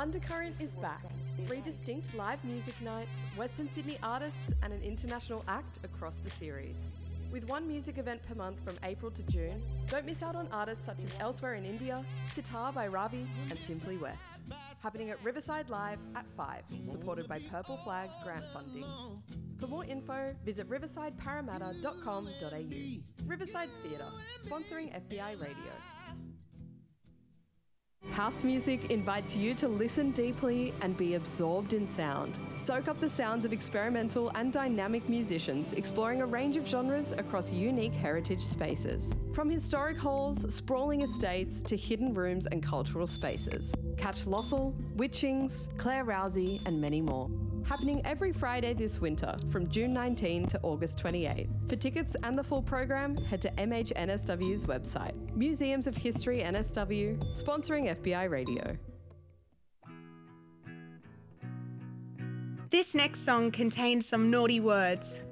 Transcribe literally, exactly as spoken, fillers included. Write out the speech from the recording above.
Undercurrent is back. Three distinct live music nights, Western Sydney artists and an international act across the series. With one music event per month from April to June, don't miss out on artists such as Elsewhere in India, Sitar by Ravi and Simply West. Happening at Riverside Live at five, supported by Purple Flag grant funding. For more info, visit riverside parramatta dot com dot a u. Riverside Theatre, sponsoring F B I Radio. House Music invites you to listen deeply and be absorbed in sound. Soak up the sounds of experimental and dynamic musicians exploring a range of genres across unique heritage spaces. From historic halls, sprawling estates to hidden rooms and cultural spaces. Catch Lossell, Witchings, Claire Rousey and many more. Happening every Friday this winter from June nineteenth to August twenty-eighth. For tickets and the full program, head to M H N S W's website. Museums of History N S W, sponsoring F B I Radio. This next song contains some naughty words.